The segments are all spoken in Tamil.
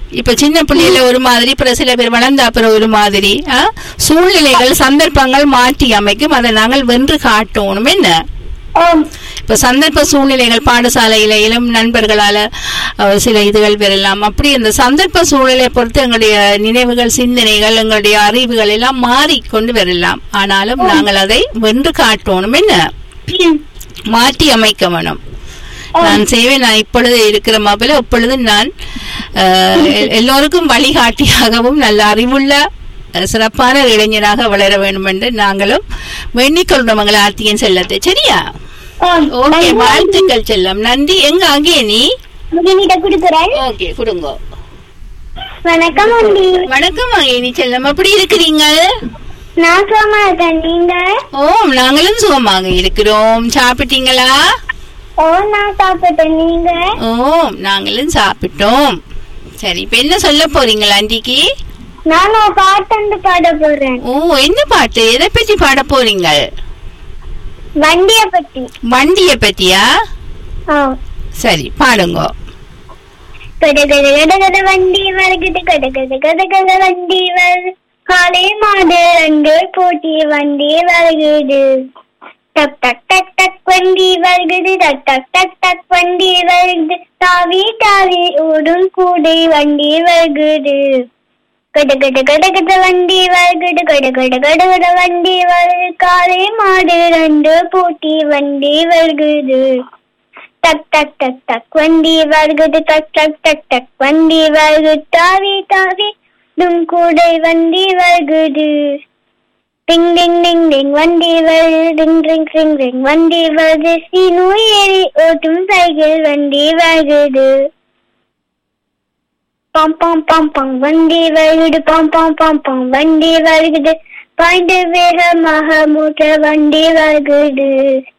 இப்ப சின்ன பிள்ளையில ஒரு மாதிரி, பிறகு சில பேர் வளர்ந்த அப்புறம் ஒரு மாதிரி. சூழ்நிலைகள் சந்தர்ப்பங்கள் மாற்றி அமைக்கும், அதை நாங்கள் வென்று காட்டணும். என்ன இப்ப சந்தர்ப்ப சூழ்நிலைகள் பாடசாலையில இளம் நண்பர்களால சில இதுகள் பெறலாம். அப்படி அந்த சந்தர்ப்ப சூழ்நிலையை பொறுத்து எங்களுடைய நினைவுகள், சிந்தனைகள், எங்களுடைய அறிவுகள் எல்லாம் மாறிக்கொண்டு வரலாம். ஆனாலும் நாங்கள் அதை வென்று காட்டணும். என்ன மாற்றி அமைக்க வேணும். நான் செய்வேன். நான் இப்பொழுது இருக்கிற மாப்பிள்ள இப்பொழுது நான் எல்லோருக்கும் வழிகாட்டியாகவும் நல்ல அறிவுள்ள சிறப்பான இளைஞராக வளர வேண்டும் என்று நாங்களும் வேண்டிக்கொள்றோம். மங்கள ஆர்த்தியின் செல்லத்தை. சரியா? ஓகே, வாழ்த்துக்கள் செல்லம். நன்றி. எங்க அங்கே நீ ஓகே கொடுங்க. வணக்கம். வணக்கம் அங்கே செல்லம், எப்படி இருக்கிறீங்க? நான் சுகமா இருக்கேன். நீங்க? நாங்களும் சுகமாக இருக்கிறோம். சாப்பிட்டீங்களா? நான் சாப்பிட்டேன். நீங்க? நாங்களும் சாப்பிட்டோம். சரி, இப்ப என்ன சொல்ல போறீங்களா ஆண்டிக்கு? நான் பாட்டு பாட போறேன். என்ன பாட்டு? எதை பத்தி பாட போறீங்க? வண்டிய பத்தி. வண்டிய பத்தியா? சரி, பாடுங்க. கடகட வண்டி வருகுது, கடகட வண்டி வருது, காலை மாடு ரெண்டு போட்டி வண்டி வருகுது, டக் டக் டக் டக் வண்டி வருகுது, டக் டக் டக் டக் வண்டி வருகுது, தாவி தாவி ஓடும் கூடை வண்டி வருகுது, கடகட கடகட வண்டி வருகுது, கடகட கடகட வண்டி வருது, காலை மாடு ரெண்டு போட்டி வண்டி வருகுது, டக் டக் டக் டக் வண்டி வருகுது, டக் டக் டக் டக் வண்டி வருகுது, தாவி தாவி கூடை வண்டி வருகுது, டிங் டிங் டிங் டிங் வண்டி வருது, டிங் டிங் டிங் டிங் வண்டி வருது, சீனு ஏறி ஓட்டும் சைக்கிள் வண்டி வருகுது, பம் பம் பம் பம் வண்டி வருகுது, பம் பம் பம் பம் வண்டி வருகுது, பாய்ந்து வேகமாக மூட்ட வண்டி வருகுது,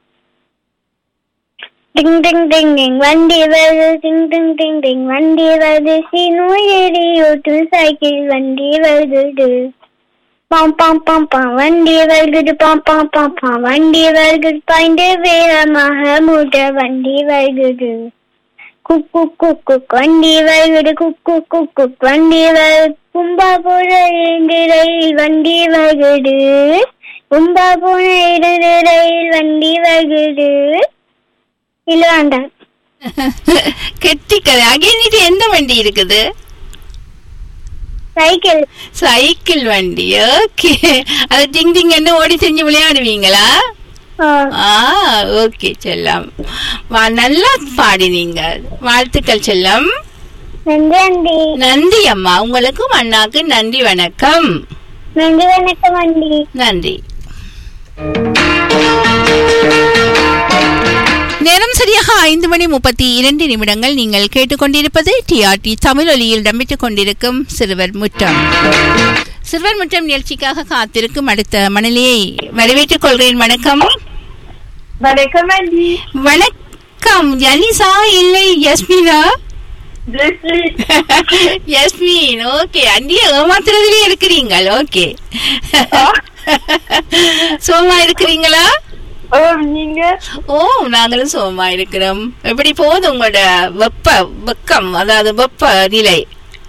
டிங் டிங் டிங் டிங் வண்டி வருது, டிங் டிங் டிங் டிங் வண்டி வருது, சீனு ஏறி ஓட்டும் சைக்கிள் வண்டி வருகுது, பம் பம் பம் பம் வண்டி வருகுது, பம் பம் பம் பம் வண்டி வருகுது, பாய்ந்து வேகமாக மூட்ட வண்டி வருகுது, குக் குக் குக் குக் வண்டி வருகுது, குக் குக் குக் குக் வண்டி வருது, கும்பா போன ரயில் வண்டி வருகுது, கும்பா போன ரயில் வண்டி வருகுது. இல்ல வேண்டாம். கெட்டிக்கதை. அங்கே எந்த வண்டி இருக்குது? சைக்கிள். சைக்கிள் வண்டி. ஓகே. அது டிங் டிங் என்ன ஓடி செஞ்சு விளையாடுவீங்களா? ஓகே செல்லம், நல்லா பாடினீங்க. வாழ்த்துக்கள் செல்லம். நன்றி. நன்றி அம்மா. உங்களுக்கும் அண்ணாக்கு நன்றி. வணக்கம். நன்றி. வணக்கம் ஆண்டி. நன்றி. நேரம் சரியாக 5:32 நீங்கள் கேட்டுக்கொண்டிருப்பது டிஆர்டி தமிழ் ஒலியில் இடம்பெற்றுக் கொண்டிருக்கும் சிறுவர் முற்றம். சிறுவர் முற்றம் நிகழ்ச்சிக்காக காத்திருக்கும் அடுத்த மணலியை வரவேற்றுக் கொள்கிறேன். வணக்கம். வணக்கம் ஆண்டி. வணக்கம். ஜனிசா இல்லை யஸ்மினா? யஸ்மின். ஓகே. அண்டிய ஏமாத்துறதுலயே இருக்கிறீங்க. ஓகே. சோமா இருக்கிறீங்களா? நீங்க? நாங்களும் சோமா இருக்கிறோம். எப்படி போகுது உங்களோட வெக்கம், அதாவது வெப்ப நிலை?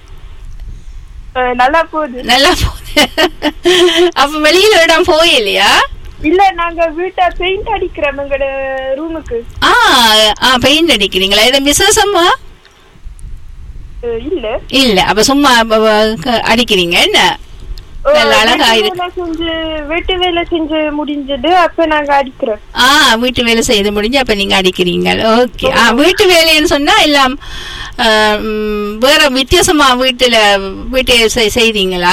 நல்லா போகுது. நல்லா போகுது. அப்ப வெளியில இடம் போயில்லையா? இல்ல, நாங்க வீட்டை பெயிண்ட் அடிக்கிறோம் எங்களோட ரூமுக்கு. பெயிண்ட் அடிக்கிறீங்களா? இது விசேஷமா? இல்ல இல்ல. அப்ப சும்மா அடிக்கிறீங்க. என்ன அழகா இருக்கு. வீட்டு வேலை செஞ்சு முடிஞ்சது, அப்ப நாங்க அடிக்கிறோம். வீட்டு வேலை செய்து முடிஞ்சு அப்ப நீங்க அடிக்கிறீங்க. ஓகே. வீட்டு வேலைன்னு சொன்னா எல்லாம் வேற வித்தியாசமா வீட்டு செய்தீங்களா?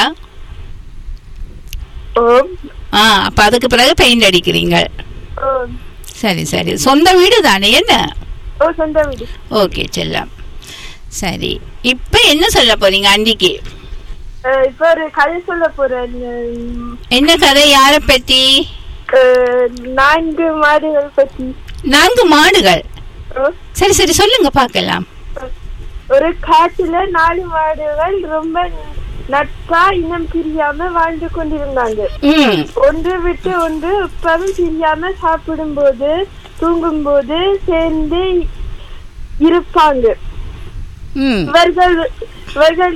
அப்ப அதுக்கு பிறகு பெயிண்ட் அடிக்கிறீங்க. சரி சரி. சொந்த வீடு தானே? என்ன? சொந்த வீடு. ஓகே செல்லம். சரி, இப்ப என்ன சொல்ல போறீங்க அண்டிக்கு? இப்ப ஒரு கதை சொல்ல போறேன். என்ன கதை? யார பத்தி? 4 மாடுகள் பத்தி. 4 மாடுகள்? சரி சரி, சொல்லுங்க பாக்கலாம். ஒரு காட்டுல 4 மாடுகள் ரொம்ப நட்பா இனம் பிரியாம வாழ்ந்து கொண்டிருந்தாங்க. ஒன்று விட்டு ஒன்று எப்பவும் பிரியாம சாப்பிடும் போது தூங்கும் போது சேர்ந்து இருப்பாங்க. இவர்கள்